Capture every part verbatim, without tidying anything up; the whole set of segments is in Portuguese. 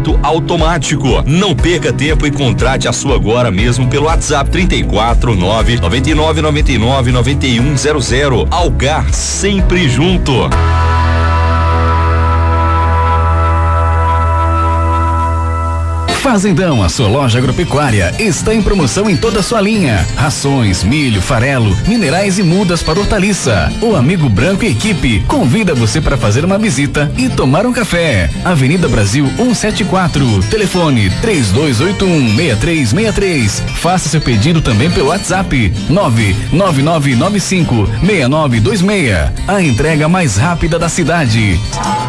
pagamento automático. Não perca tempo e contrate a sua agora mesmo pelo WhatsApp trinta e quatro, nove nove nove nove nove nove um zero zero. Algar, sempre junto. Fazendão, a sua loja agropecuária, está em promoção em toda a sua linha. Rações, milho, farelo, minerais e mudas para hortaliça. O Amigo Branco e equipe convida você para fazer uma visita e tomar um café. Avenida Brasil cento e setenta e quatro, telefone três dois oito um, seis três seis três. Faça seu pedido também pelo WhatsApp nove nove nove nove cinco seis nove dois seis. A entrega mais rápida da cidade.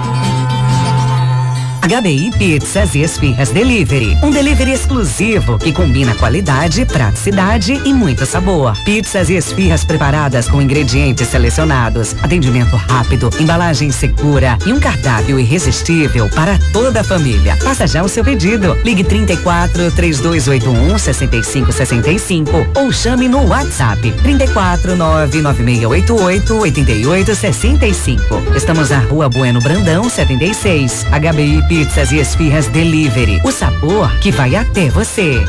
H B I Pizzas e Esfirras Delivery, um delivery exclusivo que combina qualidade, praticidade e muito sabor. Pizzas e esfirras preparadas com ingredientes selecionados, atendimento rápido, embalagem segura e um cardápio irresistível para toda a família. Faça já o seu pedido. Ligue trinta e quatro, três dois oito um, seis cinco seis cinco ou chame no WhatsApp trinta e quatro, nove nove seis oito oito, oito oito seis cinco. Estamos na Rua Bueno Brandão, setenta e seis. H B I Pizzas e Esfirras Delivery, o sabor que vai até você.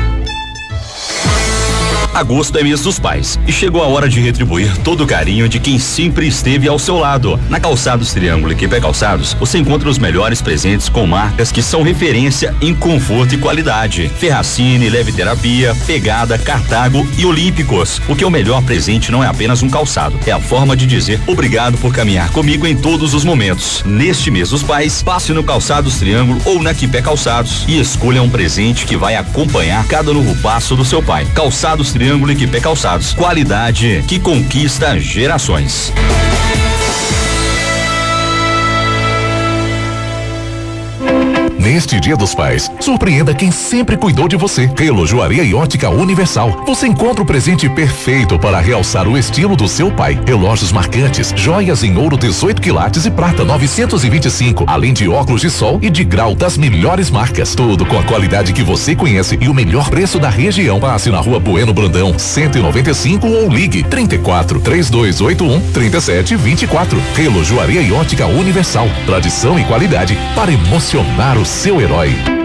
Agosto é mês dos pais e chegou a hora de retribuir todo o carinho de quem sempre esteve ao seu lado. Na Calçados Triângulo e Equipe Calçados, você encontra os melhores presentes com marcas que são referência em conforto e qualidade. Ferracini, Leve Terapia, Pegada, Cartago e Olímpicos. Porque o melhor presente não é apenas um calçado, é a forma de dizer obrigado por caminhar comigo em todos os momentos. Neste mês dos pais, passe no Calçados Triângulo ou na Equipe Calçados e escolha um presente que vai acompanhar cada novo passo do seu pai. Calçados Triângulo e Equipe Calçados, qualidade que conquista gerações. Neste Dia dos Pais, surpreenda quem sempre cuidou de você. Relojoaria e Ótica Universal. Você encontra o presente perfeito para realçar o estilo do seu pai. Relógios marcantes, joias em ouro dezoito quilates e prata novecentos e vinte e cinco, além de óculos de sol e de grau das melhores marcas. Tudo com a qualidade que você conhece e o melhor preço da região. Passe na Rua Bueno Brandão, cento e noventa e cinco ou ligue trinta e quatro, três dois oito um, trinta e sete vinte e quatro. Relojoaria e Ótica Universal. Tradição e qualidade para emocionar o seu herói.